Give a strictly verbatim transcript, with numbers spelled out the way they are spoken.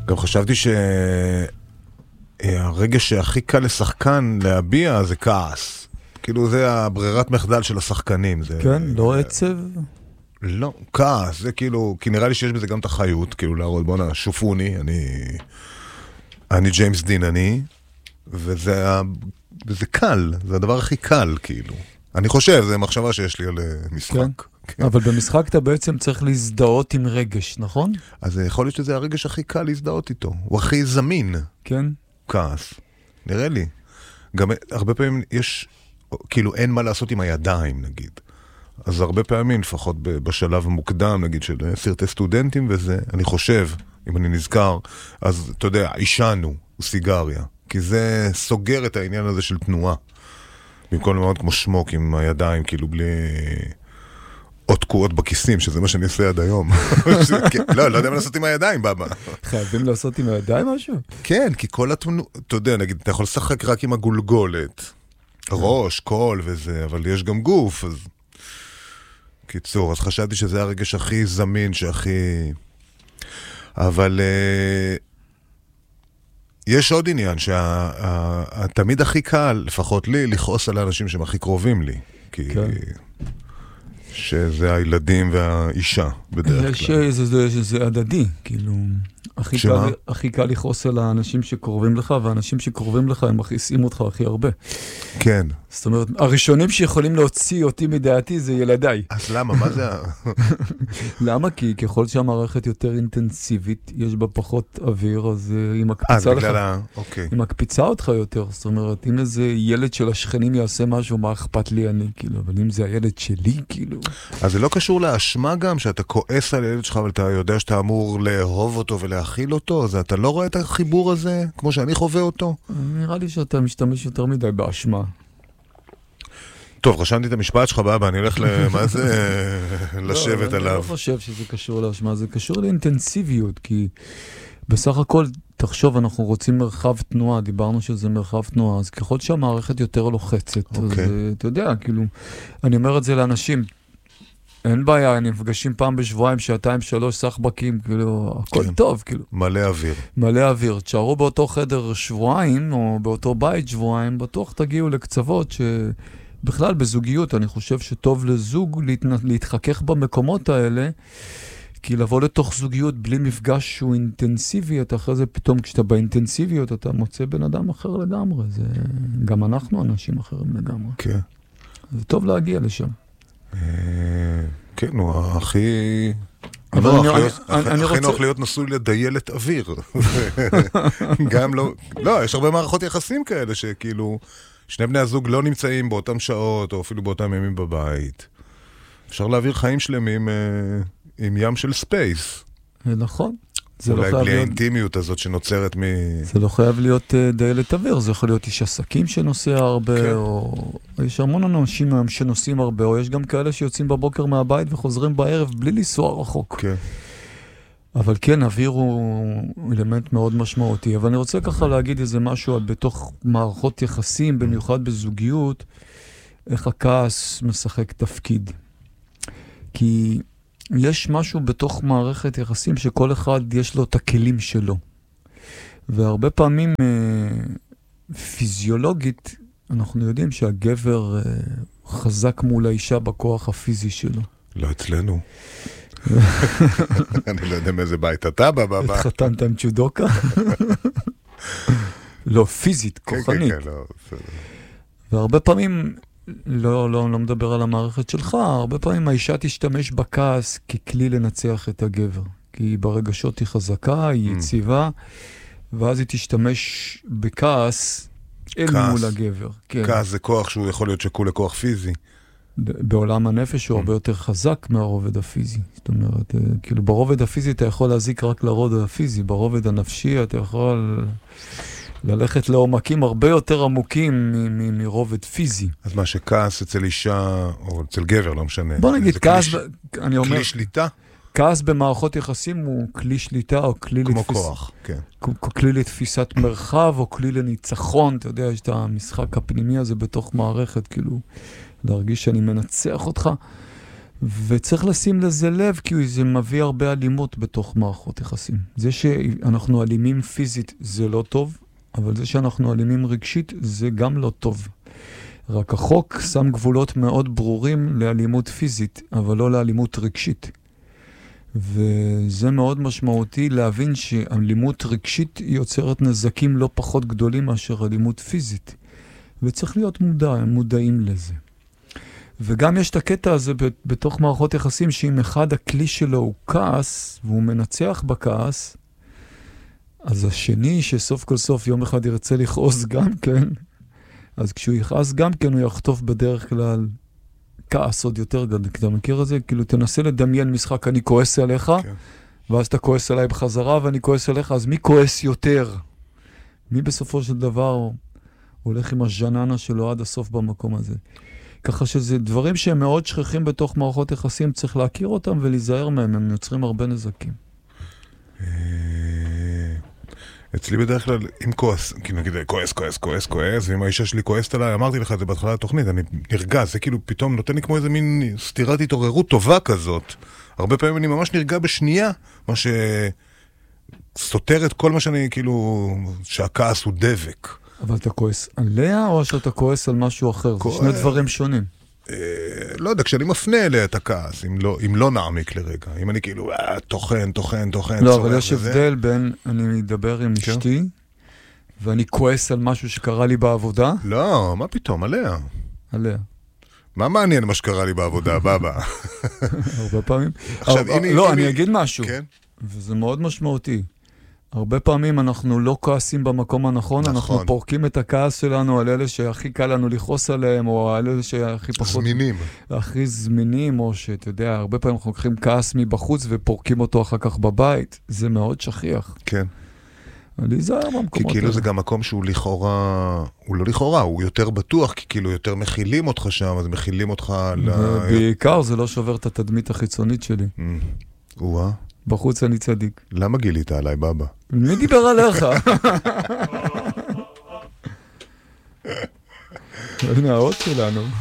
גם חשבתי שהרגש שהכי קל לשחקן להביע זה כעס. כאילו זה הברירת מחדל של השחקנים. זה... כן, לא עצב? לא, כעס, זה כאילו, כי נראה לי שיש בזה גם את החיות, כאילו להראות, בוא נה, שופוני, אני, אני ג'יימס דין, אני, וזה, וזה קל, זה הדבר הכי קל, כאילו. אני חושב, זה מחשבה שיש לי על משחק. כן. כן. אבל במשחק אתה בעצם צריך להזדהות עם רגש, נכון? אז יכול להיות שזה הרגש הכי קל להזדהות איתו. הוא הכי זמין. כן. כעס. נראה לי. גם הרבה פעמים יש, כאילו אין מה לעשות עם הידיים, נגיד. אז הרבה פעמים, לפחות בשלב המוקדם, נגיד, של סרטי סטודנטים וזה, אני חושב, אם אני נזכר, אז אתה יודע, אישנו, סיגריה. כי זה סוגר את העניין הזה של תנועה. במקום מאוד כמו שמוק עם הידיים, כאילו בלי... או תקועות בכיסים, שזה מה שאני עושה עד היום. לא, לא יודע מה לעשות עם הידיים, בבא. חייבים לעשות עם הידיים משהו? כן, כי כל התמונות, אתה יודע, נגיד, אתה יכול לשחק רק עם הגולגולת. ראש, קול וזה, אבל יש גם גוף, אז... קיצור, אז חשבתי שזה הרגש הכי זמין, שהכי... אבל... יש עוד עניין, שהתמיד הכי קל, לפחות לי, לכעוס על האנשים שהם הכי קרובים לי. כי... שזה הילדים והאישה, בדרך כלל. זה הדדי, כאילו... הכי קל לכעוס על האנשים שקרובים לך, והאנשים שקרובים לך הם מכעיסים אותך הכי הרבה. כן. זאת אומרת, הראשונים שיכולים להוציא אותי מדעתי זה ילדיי. אז למה? מה זה? למה? כי ככל שהמערכת יותר אינטנסיבית, יש בה פחות אוויר, אז היא מקפיצה לך. אוקיי. היא מקפיצה אותך יותר. זאת אומרת, אם איזה ילד של השכנים יעשה משהו, מה אכפת לי אני? כאילו, אבל אם זה הילד שלי, כאילו... אז זה לא קשור לאשמה גם, שאתה כועס על הילד שלך, אבל אתה יודע שאתה אמור לאהוב אותו ולהכיל אותו, אז אתה לא רואה את החיבור הזה, כמו שאני חווה אותו? נראה לי שאתה משתמש יותר מדי באשמה. טוב, רשמתי את המשפט שלך, בבא, אני הולך למה זה לשבת עליו. אני לא חושב שזה קשור לאשמה, זה קשור לאינטנסיביות, כי בסך הכל, תחשוב, אנחנו רוצים מרחב תנועה, דיברנו שזה מרחב תנועה, אז ככל שהמערכת יותר לוחצת, אז אתה יודע, כאילו, אני אומר את זה לאנשים, אין בעיה, אני מפגשים פעם בשבועיים, שעתיים, שלוש, סחבקים, כאילו, הכל טוב, כאילו. מלא אוויר. מלא אוויר. תשארו באותו חדר שבועיים, או באותו בית שבועיים, בטוח תגיעו לקצוות שבכלל בזוגיות, אני חושב שטוב לזוג להתחכך במקומות האלה, כי לבוא לתוך זוגיות בלי מפגש שהוא אינטנסיבי, אתה אחרי זה פתאום כשאתה באינטנסיביות, אתה מוצא בן אדם אחר לגמרי. זה... גם אנחנו אנשים אחרים לגמרי. כן. זה טוב להגיע לשם. כן, הוא הכי... הכי נוח להיות נשוי לדיילת אוויר. גם לא... לא, יש הרבה מערכות יחסים כאלה שכאילו שני בני הזוג לא נמצאים באותם שעות או אפילו באותם ימים בבית. אפשר להעביר חיים שלמים עם ים של ספייס. נכון. אולי בלי האינטימיות הזאת שנוצרת מ... זה לא חייב להיות דיילת אוויר, זה יכול להיות איש עסקים שנוסע הרבה, או יש המון אנשים שנוסעים הרבה, או יש גם כאלה שיוצאים בבוקר מהבית וחוזרים בערב בלי לנסוע רחוק. אבל כן, אוויר הוא אלמנט מאוד משמעותי, אבל אני רוצה ככה להגיד איזה משהו בתוך מערכות יחסים, במיוחד בזוגיות, איך הכעס משחק תפקיד. כי... יש משהו בתוך מערכת יחסים שכל אחד יש לו את הכלים שלו. והרבה פעמים אה, פיזיולוגית אנחנו יודעים שהגבר אה, חזק מול האישה בכוח הפיזי שלו. לא אצלנו. אני לא יודע מאיזה בית אתה בא בא. התחתנת עם צ'ודוקה? לא, פיזית, כוחנית. כן, כן, לא, בסדר. והרבה פעמים... לא, לא, לא מדבר על המערכת שלך, הרבה פעמים האישה תשתמש בכעס ככלי לנצח את הגבר, כי ברגשות היא חזקה, היא יציבה, ואז היא תשתמש בכעס אל מול הגבר. כעס זה כוח שהוא יכול להיות שקול לכוח פיזי. בעולם הנפש הוא הרבה יותר חזק מהרובד הפיזי. זאת אומרת, כאילו ברובד הפיזי אתה יכול להזיק רק לרובד הפיזי, ברובד הנפשי אתה יכול... ללכת לעומקים הרבה יותר עמוקים מרובד פיזי. אז מה שכעס אצל אישה, או אצל גבר, לא משנה. בוא נגיד, כעס, אני אומר... כלי שליטה? כעס במערכות יחסים הוא כלי שליטה, או כלי לתפיסת... כמו כוח, כן. כלי לתפיסת מרחב, או כלי לניצחון. אתה יודע, יש את המשחק הפנימי הזה בתוך מערכת, כאילו, להרגיש שאני מנצח אותך. וצריך לשים לזה לב, כי זה מביא הרבה אלימות בתוך מערכות יחסים. זה שאנחנו אלימים פיזית זה לא טוב, אבל זה שאנחנו אלימים רגשית זה גם לא טוב. רק החוק שם גבולות מאוד ברורים לאלימות פיזית, אבל לא לאלימות רגשית. וזה מאוד משמעותי להבין שאלימות רגשית יוצרת נזקים לא פחות גדולים מאשר אלימות פיזית. וצריך להיות מודע, מודעים לזה. וגם יש את הקטע הזה בתוך מערכות יחסים, שאם אחד הכלי שלו הוא כעס, והוא מנצח בכעס, אז השני שסוף כל סוף יום אחד ירצה לכעוס גם כן, אז כשהוא יכעס גם כן, הוא יחטוף בדרך כלל כעס עוד יותר גדול. אתה מכיר את זה? כאילו, תנסה לדמיין משחק, אני כועס עליך, כן. ואז אתה כועס עליי בחזרה, ואני כועס עליך, אז מי כועס יותר? מי בסופו של דבר הולך עם הז'ננה שלו עד הסוף במקום הזה? ככה שזה דברים שהם מאוד שכחים בתוך מערכות יחסים, צריך להכיר אותם ולהיזהר מהם, הם יוצרים הרבה נזקים. אצלי בדרך כלל, אם כועס, כי נגיד כועס, כועס, כועס, כועס, ואם האישה שלי כועסת עליי, אמרתי לך את זה בהתחלה התוכנית, אני נרגע, זה כאילו פתאום נותן לי כמו איזה מין סתירת התעוררות טובה כזאת. הרבה פעמים אני ממש נרגע בשנייה, מה שסותר את כל מה שאני כאילו, שהכעס הוא דבק. אבל אתה כועס עליה או שאתה כועס על משהו אחר? זה שני דברים שונים. לא יודע, כשאני מפנה אליה את הכעס, אם לא, אם לא נעמיק לרגע, אם אני כאילו, תוכן, תוכן, תוכן, לא, אבל יש הבדל בין, אני מדבר עם אשתי, ואני כועס על משהו שקרה לי בעבודה. לא, מה פתאום, עליה. עליה. מה מעניין מה שקרה לי בעבודה, בבא? הרבה פעמים. לא, אני אגיד משהו, וזה מאוד משמעותי. הרבה פעמים אנחנו לא כועסים במקום הנכון, נכון. אנחנו פורקים את הכעס שלנו על אלה שהכי קל לנו לכעוס עליהם, או על אלה שהכי פחות... זמינים. הכי זמינים, או שאתה יודע, הרבה פעמים אנחנו לוקחים כעס מבחוץ ופורקים אותו אחר כך בבית. זה מאוד שכיח. כן. אני זהר במקומות. כי כאילו זה גם מקום שהוא לכאורה, הוא לא לכאורה, הוא יותר בטוח, כי כאילו יותר מכילים אותך שם, אז מכילים אותך ל... ובעיקר זה לא שובר את התדמית החיצונית שלי. וואה. בחוץ אני צדיק. למה גילית עליי, בבא? מי דיבר עליך? הנה האות שלנו.